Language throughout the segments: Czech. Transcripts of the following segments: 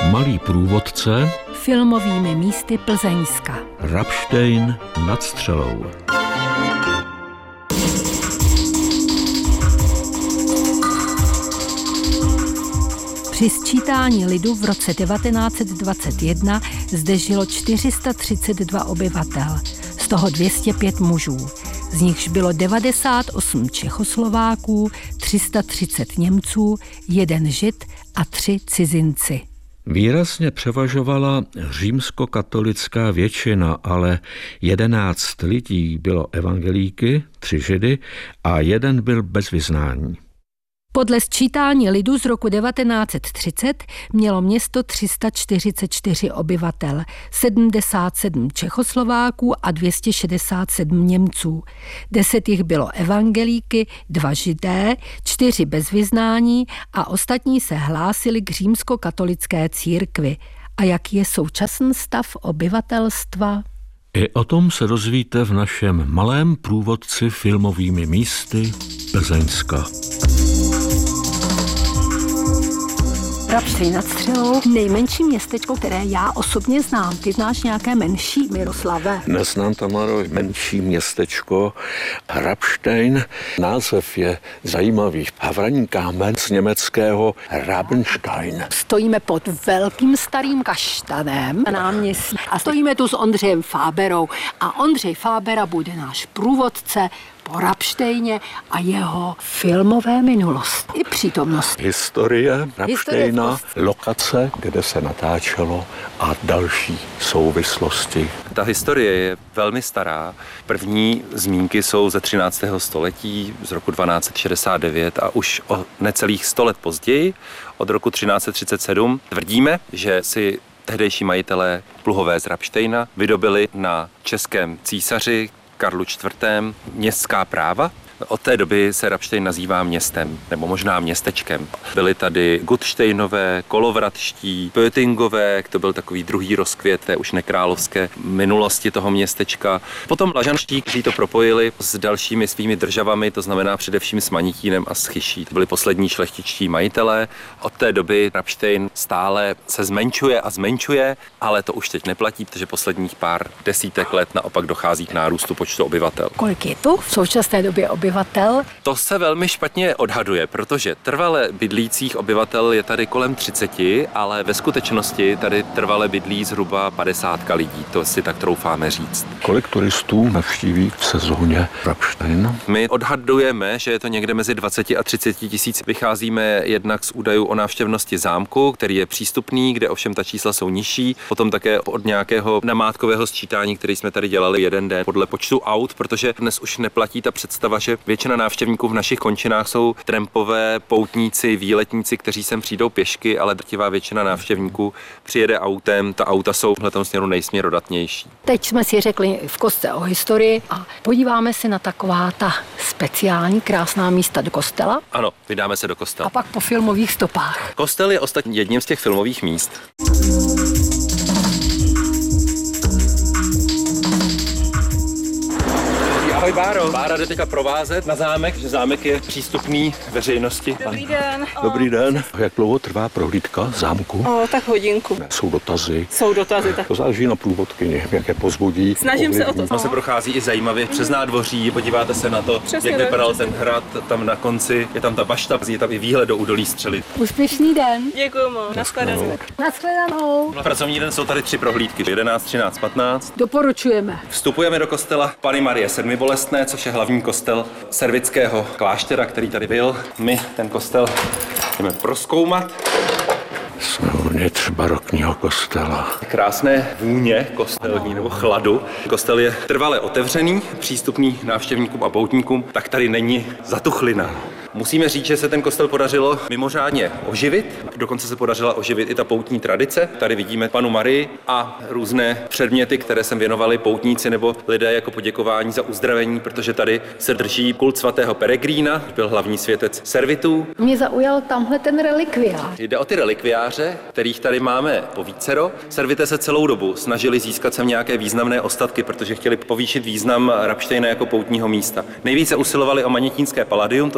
Malý průvodce filmovými místy Plzeňska. Rabštejn nad Střelou. Při sčítání lidu v roce 1921 zde žilo 432 obyvatel, z toho 205 mužů. Z nichž bylo 98 Čechoslováků, 330 Němců, 1 Žid a 3 cizinci. Výrazně převažovala římskokatolická většina, ale 11 lidí bylo evangelíky, 3 Židy a 1 byl bez vyznání. Podle sčítání lidu z roku 1930 mělo město 344 obyvatel, 77 Čechoslováků a 267 Němců. 10 jich bylo evangelíky, 2 Židé, 4 bez vyznání a ostatní se hlásili k římskokatolické církvi. A jaký je současný stav obyvatelstva? I o tom se dozvíte v našem malém průvodci filmovými místy Plzeňska. Rabštejn nad Střelou, nejmenší městečko, které já osobně znám. Ty znáš nějaké menší, Miroslave? Neznám, Tamaro, menší městečko Rabštejn. Název je zajímavý. Havraní kámen z německého Rabenstein. Stojíme pod velkým starým kaštanem na náměstí a stojíme tu s Ondřejem Fáberou. A Ondřej Fábera bude náš průvodce po Rabštejně a jeho filmové minulosti i přítomnosti. Historie Rabštejna, lokace, kde se natáčelo a další souvislosti. Ta historie je velmi stará. První zmínky jsou ze 13. století, z roku 1269 a už o necelých 100 let později, od roku 1337, tvrdíme, že si tehdejší majitelé pluhové z Rabštejna vydobili na českém císaři Karlu IV. Městská práva. Od té doby se Rabštejn nazývá městem, nebo možná městečkem. Byly tady Gutštejnové, Kolovratští, Pötingové, to byl takový druhý rozkvět té už nekrálovské minulosti toho městečka. Potom Lažanští, kteří to propojili s dalšími svými državami, to znamená především s Manitínem a s Chyší. To byli poslední šlechtičtí majitelé. Od té doby Rabštejn stále se zmenšuje a zmenšuje, ale to už teď neplatí, protože posledních pár desítek let naopak dochází k nárůstu počtu obyvatel. Kolik je tu v současné době obyvatel? To se velmi špatně odhaduje, protože trvale bydlících obyvatel je tady kolem 30, ale ve skutečnosti tady trvale bydlí zhruba 50 lidí, to si tak troufáme říct. Kolik turistů navštíví v sezóně Rabštejn? My odhadujeme, že je to někde mezi 20 a 30 tisíc. Vycházíme jednak z údajů o návštěvnosti zámku, který je přístupný, kde ovšem ta čísla jsou nižší. Potom také od nějakého namátkového sčítání, který jsme tady dělali jeden den podle počtu aut, protože dnes už neplatí ta představa, že většina návštěvníků v našich končinách jsou trampové, poutníci, výletníci, kteří sem přijdou pěšky, ale drtivá většina návštěvníků přijede autem. Ta auta jsou v tomto směru nejsměrodatnější. Teď jsme si řekli v kostce o historii a podíváme se na taková ta speciální krásná místa do kostela. Ano, vydáme se do kostela. A pak po filmových stopách. Kostel je ostatně jedním z těch filmových míst. Ahoj Báro. Bára jde teďka provázet na zámek, že zámek je přístupný veřejnosti. Dobrý den. Dobrý den. Jak dlouho trvá prohlídka zámku? Tak hodinku. Jsou dotazy. Jsou dotazy, tak. To záleží na průvodkyni, jak je pozbudí. Snažím se o to. On se prochází i zajímavě přes nádvoří, podíváte se na to, Přesně jak tak, vypadal přesně. ten hrad, tam na konci je tam ta bašta, je tam i výhled do údolí Střely. Úspěšný den. Děkuju moc. Nashledanou. Nashledanou. Na pracovní den jsou tady 3 prohlídky, 11, 13, 15. Doporučujeme. Vstupujeme do kostela Panny Marie Sedmibolestné, což je hlavní kostel servitského kláštera, který tady byl. My ten kostel jdeme prozkoumat. Jsme uvnitř barokního kostela. Krásné vůně kostelní nebo chladu. Kostel je trvale otevřený, přístupný návštěvníkům a poutníkům, tak tady není zatuchlina. Musíme říct, že se ten kostel podařilo mimořádně oživit. Dokonce se podařila oživit i ta poutní tradice. Tady vidíme Pannu Marii a různé předměty, které sem věnovali poutníci nebo lidé jako poděkování za uzdravení, protože tady se drží kult svatého Peregrína, byl hlavní světec servitů. Mě zaujal tamhle ten relikviář. Jde o ty relikviáře, kterých tady máme povícero. Servité se celou dobu snažili získat sem nějaké významné ostatky, protože chtěli povýšit význam Rabštejna jako poutního místa. Nejvíce usilovali o Manitínské paladium, to se jim sem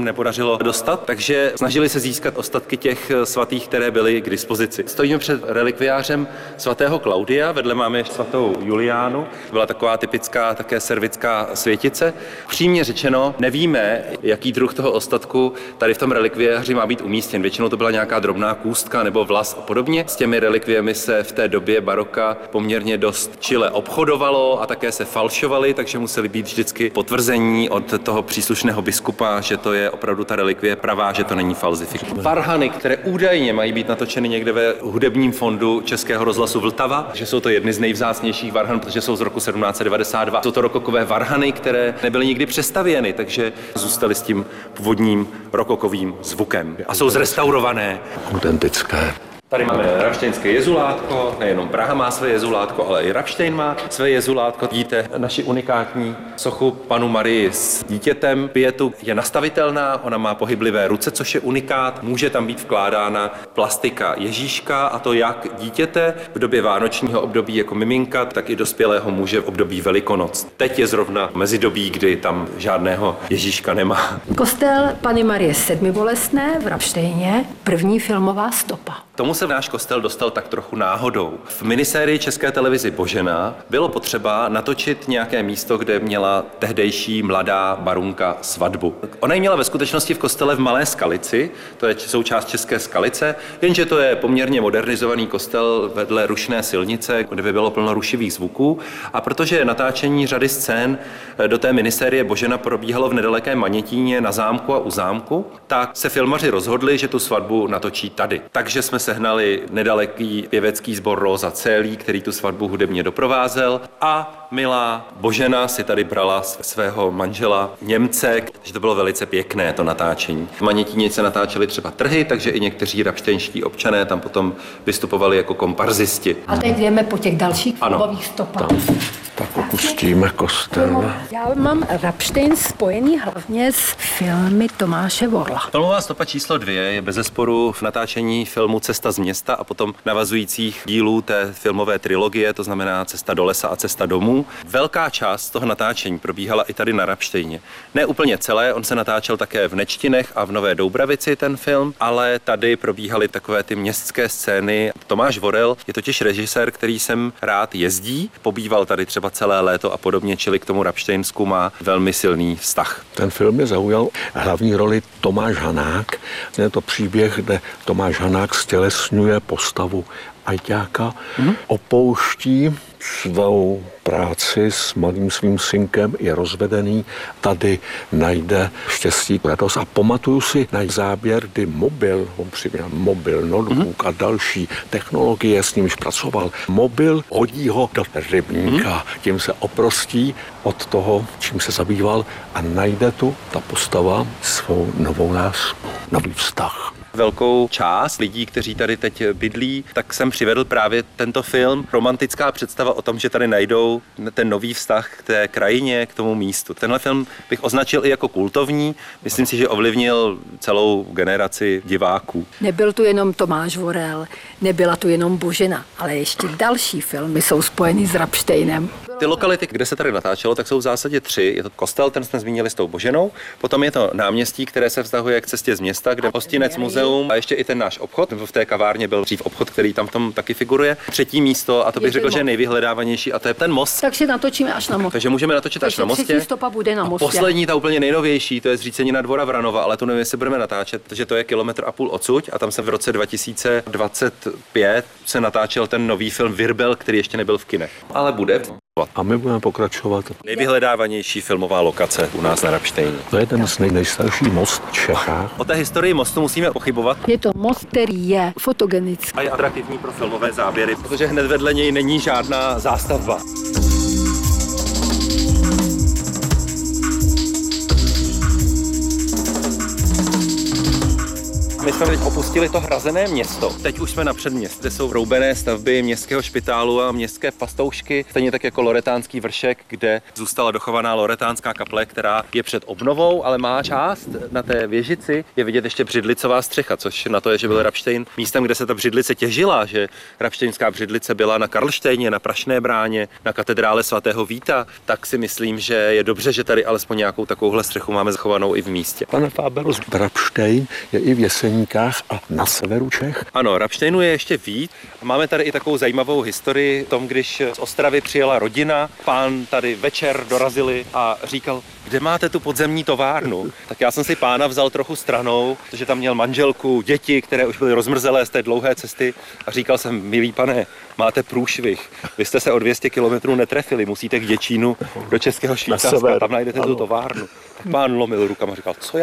nepodařilo dostat, takže snažili se získat ostatky těch svatých, které byly k dispozici. Stojíme před relikviářem svatého Klaudia, vedle máme svatou Juliánu, byla taková typická také servická světice. Přímě řečeno, nevíme, jaký druh toho ostatku tady v tom relikviáři má být umístěn. Většinou to byla nějaká drobná kůstka nebo vlas a podobně. S těmi relikviemi se v té době baroka poměrně dost čile obchodovalo a také se falšovaly, takže museli být vždycky potvrzení od toho příslušného biskupa, že to je opravdu ta relikvie pravá, že to není falzifikace. Varhany, které údajně mají být natočeny někde ve hudebním fondu Českého rozhlasu Vltava, že jsou to jedny z nejvzácnějších varhan, protože jsou z roku 1792. Jsou to rokokové varhany, které nebyly nikdy přestavěny, takže zůstaly s tím původním rokokovým zvukem a jsou zrestaurované. Autentické. Tady máme rapštejnské jezulátko, nejenom Praha má své jezulátko, ale i Rapštejn má své jezulátko. Vidíte naši unikátní sochu Panu Marii s dítětem. Pietu je nastavitelná, ona má pohyblivé ruce, což je unikát. Může tam být vkládána plastika Ježíška, a to jak dítěte v době vánočního období jako miminka, tak i dospělého muže v období Velikonoc. Teď je zrovna mezidobí, kdy tam žádného Ježíška nemá. Kostel Panny Marie Sedmibolestné v Rapštejně, první filmová stopa. Tomu se náš kostel dostal tak trochu náhodou. V minisérii České televizi Božena bylo potřeba natočit nějaké místo, kde měla tehdejší mladá barunka svatbu. Ona ji měla ve skutečnosti v kostele v Malé Skalici, to je součást České Skalice, jenže to je poměrně modernizovaný kostel vedle rušné silnice, kde by bylo plno rušivých zvuků. A protože natáčení řady scén do té minisérie Božena probíhalo v nedalekém Manětíně na zámku a u zámku, tak se filmaři rozhodli, že tu svatbu natočí tady. Takže jsme sehnali nedaleký pěvecký sbor Róza Célí, který tu svatbu hudebně doprovázel, a milá Božena si tady brala svého manžela Němce, takže to bylo velice pěkné, to natáčení. V Manětíně se natáčely třeba trhy, takže i někteří rapštejnští občané tam potom vystupovali jako komparzisti. A teď jdeme po těch dalších filmových stopách. Tak opustíme kostel. Já mám Rapštejn spojený hlavně s filmy Tomáše Vorla. Filmová stopa číslo 2 je bezesporu v natáčení filmu Cesta z města a potom navazujících dílů té filmové trilogie, to znamená Cesta do lesa a Cesta domů. Velká část toho natáčení probíhala i tady na Rapštejně. Ne úplně celé, on se natáčel také v Nečtinech a v Nové Doubravici ten film, ale tady probíhaly takové ty městské scény. Tomáš Vorel je totiž režisér, který sem rád jezdí, pobýval tady třeba celé léto a podobně, čili k tomu Rapštejnsku má velmi silný vztah. Ten film je zaujal hlavní roli Tomáš Hanák. Je to příběh, kde Tomáš Hanák stělesňuje postavu ajťáka, opouští svou práci s malým svým synkem, je rozvedený, tady najde štěstí, radost a pamatuju si na záběr, kdy mobil, notebook a další technologie, s nímž pracoval. Mobil hodí ho do rybníka, tím se oprostí od toho, čím se zabýval a najde tu ta postava svou novou lásku, nový vztah. Velkou část lidí, kteří tady teď bydlí, tak jsem přivedl právě tento film. Romantická představa o tom, že tady najdou ten nový vztah k té krajině, k tomu místu. Tenhle film bych označil i jako kultovní. Myslím si, že ovlivnil celou generaci diváků. Nebyl tu jenom Tomáš Vorel, nebyla tu jenom Božena, ale ještě další filmy jsou spojeny s Rapštejnem. Ty lokality, kde se tady natáčelo, tak jsou v zásadě 3. Je to kostel, ten jsme zmínili s tou Boženou, potom je to náměstí, které se vztahuje k Cestě z města, kde hostinec, muzeum a ještě i ten náš obchod. V té kavárně byl dřív obchod, který tam v tom taky figuruje. 3. místo, a to bych řekl, že je nejvyhledávanější, a to je ten most. Takže natočíme až na most. Takže můžeme natočit až na mostě. 3. stopa bude na mostě. A poslední, ta úplně nejnovější, to je zřícenina Dvora Vranova, ale tu nevím, jestli budeme natáčet, protože to je 1,5 kilometru odsud a tam se v roce 2025 se natáčel ten nový film Virbel, který ještě nebyl v kinech, ale bude. A my budeme pokračovat. Nejvyhledávanější filmová lokace u nás na Rapštejně. To je ten nejstarší most v Čechách. O té historii mostu musíme pochybovat. Je to most, který je fotogenický. A je atraktivní pro filmové záběry, protože hned vedle něj není žádná zástavba. My jsme teď opustili to hrazené město. Teď už jsme na předměstí, kde jsou roubené stavby městského špitálu a městské pastoušky, stejně tak jako Loretánský vršek, kde zůstala dochovaná Loretánská kaple, která je před obnovou, ale má část na té věžici je vidět ještě břidlicová střecha, což na to je, že byl Rabštejn místem, kde se ta břidlice těžila, že rabštejnská břidlice byla na Karlštejně, na Prašné bráně, na katedrále svatého Víta, tak si myslím, že je dobře, že tady alespoň nějakou takovouhle střechu máme zachovanou i v místě. Pane Fábero, Rabštejn je i v Jeseníkách a na severu Čech. Ano, Rabštejnu je ještě víc. Máme tady i takovou zajímavou historii o tom, když z Ostravy přijela rodina, pán tady večer dorazili a říkal, kde máte tu podzemní továrnu? Tak já jsem si pána vzal trochu stranou, protože tam měl manželku, děti, které už byly rozmrzelé z té dlouhé cesty a říkal jsem, milý pane, máte průšvih, vy jste se o 200 kilometrů netrefili, musíte k Děčínu do Českého Švýcarska, tam najdete tu továrnu. Tak pán lomil rukama a říkal, co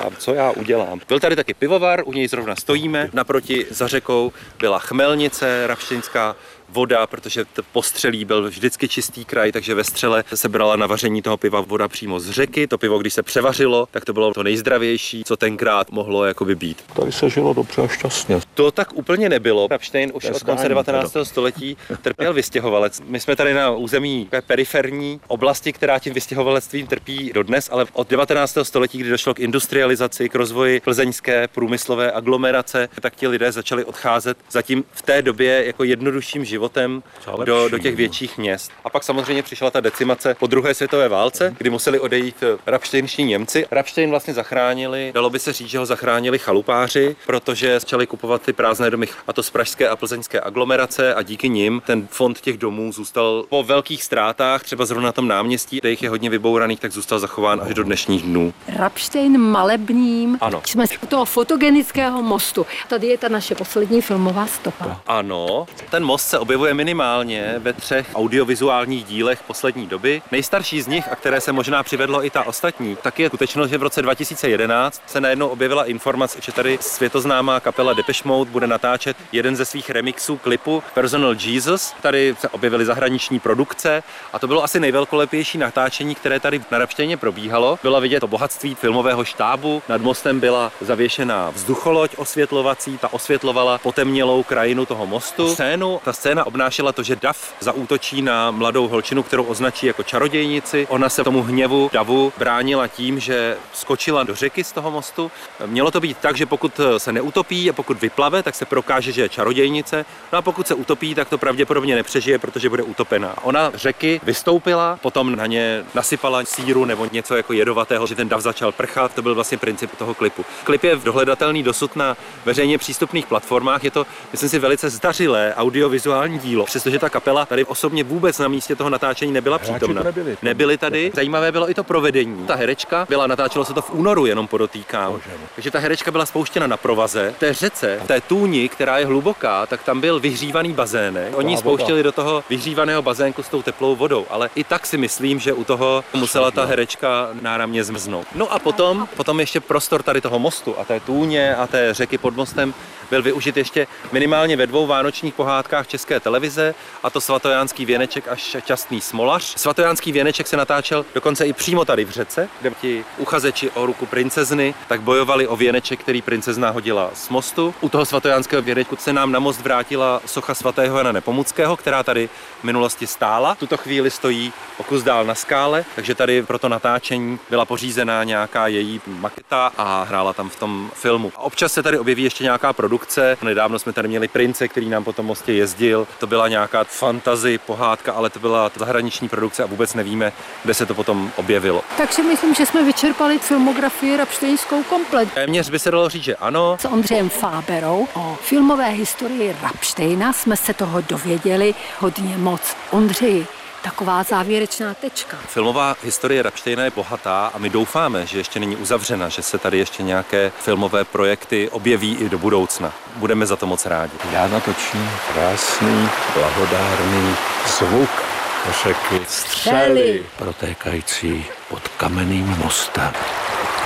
já udělám. Byl tady taky pivovar, u něj zrovna stojíme, naproti za řekou byla chmelnice rabštejnská, voda, protože Postřelí byl vždycky čistý kraj, takže ve Střele se brala na vaření toho piva voda přímo z řeky. To pivo, když se převařilo, tak to bylo to nejzdravější, co tenkrát mohlo jakoby být. Tady se žilo dobře a šťastně. To tak úplně nebylo. Rabštejn už od konce 19. století trpěl vystěhovalec. My jsme tady na území periferní oblasti, která tím vystěhovalectvím trpí dodnes, ale od 19. století, kdy došlo k industrializaci, k rozvoji plzeňské průmyslové aglomerace, tak ti lidé začali odcházet zatím v té době jako jednodušším životem do těch větších měst. A pak samozřejmě přišla ta decimace po druhé světové válce, kdy museli odejít rabštejnští Němci. Rabštejn vlastně zachránili, dalo by se říct, že ho zachránili chalupáři, protože začali kupovat ty prázdné domy, a to z pražské a plzeňské aglomerace, a díky nim ten fond těch domů zůstal po velkých ztrátách, třeba zrovna na tom náměstí, kde jich je hodně vybouraných, tak zůstal zachován až do dnešních dnů. Rabštejn malebním. Ano. Jsme u toho fotogenického mostu. Tady je ta naše poslední filmová stopa. Ano, ten most se objevuje minimálně ve 3 audiovizuálních dílech poslední doby. Nejstarší z nich, a které se možná přivedlo i ta ostatní, tak je skutečnost, že v roce 2011 se najednou objevila informace, že tady světoznámá kapela Depeche Mode bude natáčet jeden ze svých remixů klipu Personal Jesus. Tady se objevily zahraniční produkce a to bylo asi nejvelkolepější natáčení, které tady na Rabštejně probíhalo. Bylo vidět to bohatství filmového štábu. Nad mostem byla zavěšená vzducholoď osvětlovací, ta osvětlovala potemnělou krajinu toho mostu. Ta scéna obnášela to, že dav zaútočí na mladou holčinu, kterou označí jako čarodějnici. Ona se tomu hněvu davu bránila tím, že skočila do řeky z toho mostu. Mělo to být tak, že pokud se neutopí a pokud vyplave, tak se prokáže, že je čarodějnice. No a pokud se utopí, tak to pravděpodobně nepřežije, protože bude utopená. Ona řeky vystoupila, potom na ně nasypala síru nebo něco jako jedovatého, že ten dav začal prchat. To byl vlastně princip toho klipu. Klip je dohledatelný dosud na veřejně přístupných platformách. Je to, myslím si, velice zdařilé audiovizuální dílo. Přestože ta kapela tady osobně vůbec na místě toho natáčení nebyla přítomna. Nebyli tady. Zajímavé bylo i to provedení. Ta herečka natáčelo se to v únoru, jenom podotýkám. Takže ta herečka byla spouštěna na provaze. V té řece, v té tůni, která je hluboká, tak tam byl vyhřívaný bazének. Oni spouštěli do toho vyhřívaného bazénku s tou teplou vodou, ale i tak si myslím, že u toho musela ta herečka náramně zmrznout. No a potom ještě prostor tady toho mostu a té tůně a té řeky pod mostem byl využit ještě minimálně ve 2 vánočních pohádkách České televize, a to Svatojánský věneček a Šťastný smolař. Svatojánský věneček se natáčel dokonce i přímo tady v řece, kde ti uchazeči o ruku princezny tak bojovali o věneček, který princezna hodila z mostu. U toho svatojánského věnečku se nám na most vrátila socha svatého Jana Nepomuckého, která tady v minulosti stála. V tuto chvíli stojí o kus dál na skále, takže tady pro to natáčení byla pořízená nějaká její maketa a hrála tam v tom filmu. A občas se tady objeví ještě nějaká produkce. Nedávno jsme tady měli prince, který nám po tom mostě jezdil. To byla nějaká fantasy pohádka, ale to byla zahraniční produkce a vůbec nevíme, kde se to potom objevilo. Takže myslím, že jsme vyčerpali filmografii rabštejnskou komplet. Téměř by se dalo říct, že ano. S Ondřejem Fáberou o filmové historii Rabštejna jsme se toho dověděli hodně moc. Ondřeji, taková závěrečná tečka. Filmová historie Rabštejna je bohatá a my doufáme, že ještě není uzavřena, že se tady ještě nějaké filmové projekty objeví i do budoucna. Budeme za to moc rádi. Já natočím krásný, blahodárný zvuk řeky Střely protékající pod kamenným mostem.